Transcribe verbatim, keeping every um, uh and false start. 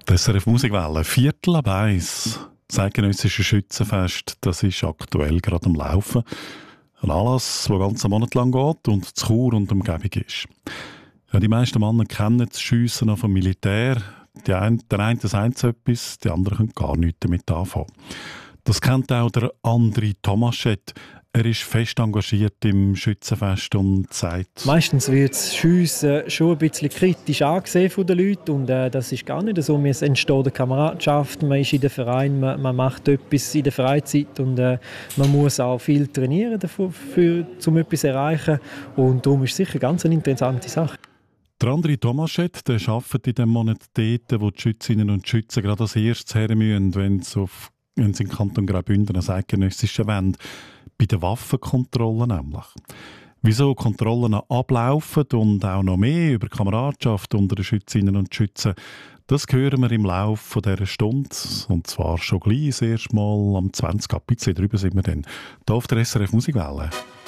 Das S R F Musikwelle, Viertel ab eins. Das eidgenössische Schützenfest, das ist aktuell gerade am Laufen. Ein Anlass, der ganz einen Monat lang geht und zu Chur und Umgebung ist. Ja, die meisten Männer kennen das Schiessen noch vom Militär. Die ein, der eine sagt etwas, die anderen können gar nichts damit anfangen. Das kennt auch der André Tomaschett. Er ist fest engagiert im Schützenfest und sagt... Meistens wird das Schiessen schon ein bisschen kritisch angesehen von den Leuten und äh, das ist gar nicht so. Es entsteht eine Kameradschaft, man ist in den Verein, man, man macht etwas in der Freizeit und äh, man muss auch viel trainieren, dafür, für, um etwas zu erreichen. Und darum ist es sicher ganz eine interessante Sache. Der André Tomaschett, der arbeitet in dem Monat dort, wo die Schützinnen und Schützen gerade als erstes her müssen, wenn sie, auf, wenn sie in Kanton Graubünden als eidgenössische wollen. Bei den Waffenkontrollen nämlich. Wieso Kontrollen ablaufen und auch noch mehr über Kameradschaft unter den Schützinnen und Schützen, das hören wir im Laufe dieser Stunde. Und zwar schon gleich, das erste Mal am zwanzig ab. Drüber sind wir dann. Hier auf der S R F Musikwelle.